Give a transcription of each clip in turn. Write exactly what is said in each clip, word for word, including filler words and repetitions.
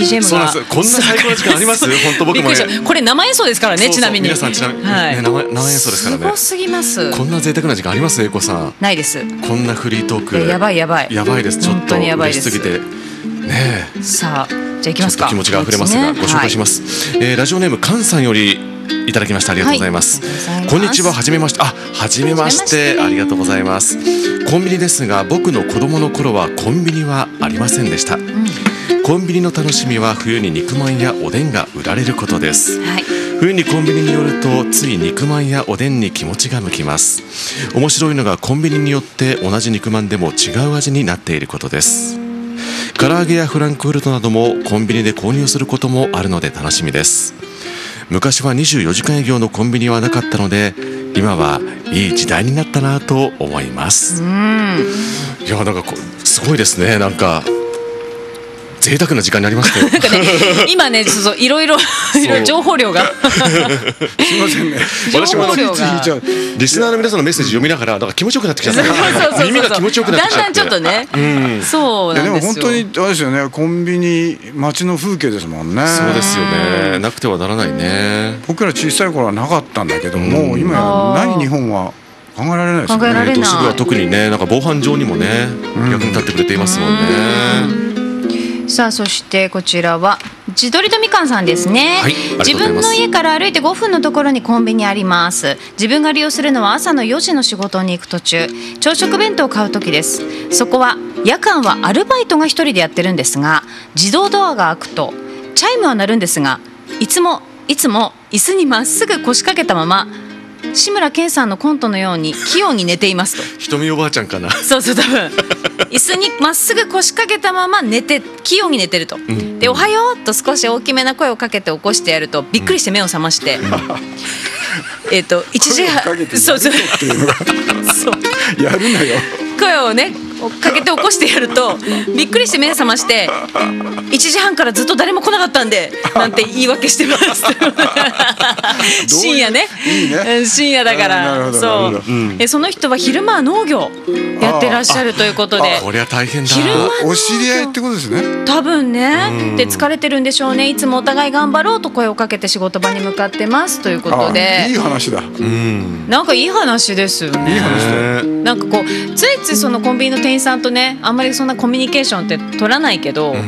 ージーエム がそうなんです。こんな最高な時間あります本当僕もね。 これ生演奏ですからね。 そうそうちなみに皆さんちなみに、 はい、 ね、生, 生演奏ですからね。 すごすぎます。 こんな贅沢な時間あります？英子さん。 ないです。 こんなフリートークやばいやばいやばいです。ちょっと嬉しすぎてね。 さあじゃあ行きますか。 気持ちが溢れますが、ね、ご紹介します、はい。えー、ラジオネームカンさんよりいただきました。ありがとうございます、はい、こんにちは。はじめまして。あ、はじめまして。ありがとうございます。コンビニですが、僕の子供の頃はコンビニはありませんでした、うん、コンビニの楽しみは冬に肉まんやおでんが売られることです、はい、冬にコンビニに寄るとつい肉まんやおでんに気持ちが向きます。面白いのがコンビニによって同じ肉まんでも違う味になっていることです。唐揚げやフランクフルトなどもコンビニで購入することもあるので楽しみです。昔はにじゅうよじかん営業のコンビニはなかったので、今はいい時代になったなと思います。うん、いや、なんかこすごいですね。なんか贅沢な時間になりましたよ。なんかね、 今ね、そうそういろいろいろ情報量がすみませんね。 私もリスナーの皆さんのメッセージ読みながらなんか気持ちよくなってきちゃった。耳が気持ちよくなってきちゃって。 だんだんちょっとね。うん、そうなんですよ。 でも本当にあれですよね。コンビニ街の風景ですもんね。 そうですよね。なくてはならないね。 僕ら小さい頃はなかったんだけども、今やない日本は考えられないですよね。 考えられない。 都市部は特にね、なんか防犯上にもね、役に立ってくれていますもんね。 さあ、そしてこちらは地鶏とみかんさんですね、はい、自分の家から歩いてごふんのところにコンビニあります。自分が利用するのは朝のよじの仕事に行く途中、朝食弁当を買う時です。そこは夜間はアルバイトが一人でやってるんですが、自動ドアが開くとチャイムは鳴るんですが、いつもいつも椅子にまっすぐ腰掛けたまま志村けんさんのコントのように器用に寝ていますと。 瞳おばあちゃんかな。 そうそう、多分椅子にまっすぐ腰掛けたまま寝て器用に寝てると、うん、でおはようと少し大きめな声をかけて起こしてやるとびっくりして目を覚まして、うん、えっといちじはんそうそうそうやるなよ。 声をねかけて起こしてやるとびっくりして目覚まして、いちじはんからずっと誰も来なかったんでなんて言い訳してます深夜ね、いいね、深夜だからそう、うん、えその人は昼間は農業やってらっしゃるということで、 これは大変だ。 昼間お知り合いってことですね。 多分ね、で疲れてるんでしょうね。いつもお互い頑張ろうと声をかけて仕事場に向かってますということで、 いい話だ。うん、 なんかいい話ですよね。 いい話だ。 なんかこうついついそのコンビニの店員さんとね、あんまりそんなコミュニケーションって取らないけど、うん、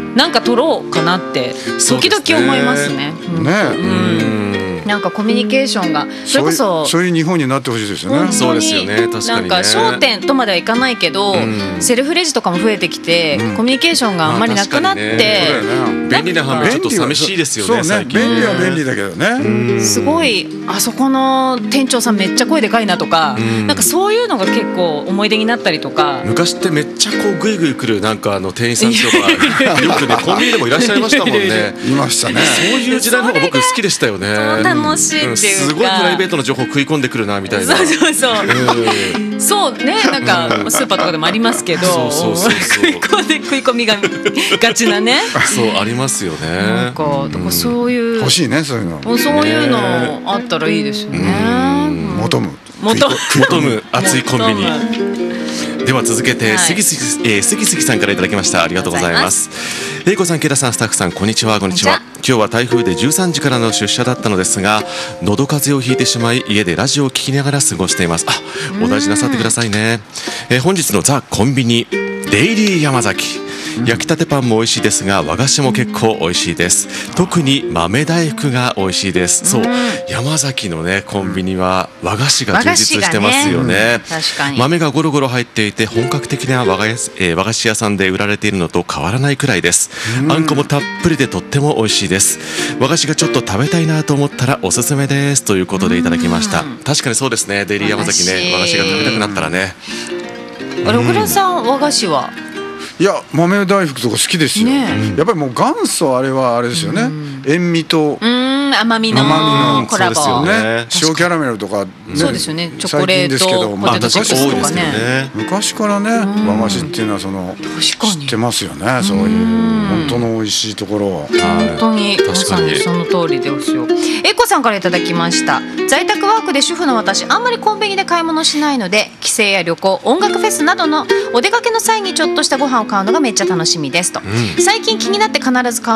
なんか取ろうかなって時々思いますね。 ね、 うん、なんかコミュニケーションがそれこそそういう日本になってほしいですよね。 そうですよね。確かにね。 なんか商店とまではいかないけど、うん、セルフレジとかも増えてきて、うん、コミュニケーションがあんまりなくなって、 ね、便利な反面ちょっと寂しいですよね。 そうね、便利は便利だけどね。 すごいあそこの店長さんめっちゃ声でかいなとか、うん、なんかそういうのが結構思い出になったりとか。 昔ってめっちゃこうグイグイ来るなんかあの店員さんとかよくねコンビニでもいらっしゃいましたもんね。 いましたね。 そういう時代の方が僕好きでしたよね。 楽しいっていうか、うん、 すごいプライベートの情報食い込んでくるなみたいな。 そうそうそう、うん、そうね、なんかスーパーとかでもありますけど、そうそうそうそう食い込んで食い込みががちなね。 そうありますよね。 なんか、うん、そういう欲しいね、そういうの。 そういうのあったらいいですよね。 求む求む熱いコンビニ。では続けて、はい、杉杉、えー、杉杉さんからいただきました。ありがとうございます。玲子さん、池田さん、スタッフさん、こんにちは。こんにちは。今日は台風でじゅうさんじからの出社だったのですが、喉風邪をひいてしまい家でラジオを聞きながら過ごしています。あ、お大事なさってくださいね。えー、本日のザ・コンビニデイリー山崎、焼きたてパンも美味しいですが和菓子も結構美味しいです。特に豆大福が美味しいです。そう、山崎のねコンビニは和菓子が充実してますよね。 確かに豆がゴロゴロ入っていて本格的な和菓子、えー、和菓子屋さんで売られているのと変わらないくらいです。あんこもたっぷりでとっても美味しいです。和菓子がちょっと食べたいなと思ったらおすすめですということでいただきました。確かにそうですね。デイリー山崎ね、和菓子が食べたくなったらね。 あれ、小倉さん和菓子は？ いや、豆大福とか好きですよ、ね、やっぱりもう元祖あれはあれですよね、塩味と甘みのコラボ、 そうですよね。塩キャラメルとか、ね、 そうですよね。チョコレートポテトチップスとかね。 昔からね、和菓子っていうのはその知ってますよね。そういう本当の美味しいところを。 本当にまさにその通りですよ。えいこさんからいただきました。在宅ワークで主婦の私、あんまりコンビニで買い物しないので、帰省や旅行、音楽フェスなどのお出かけの際にちょっとしたご飯を買うのがめっちゃ楽しみですと。最近気になって必ず買う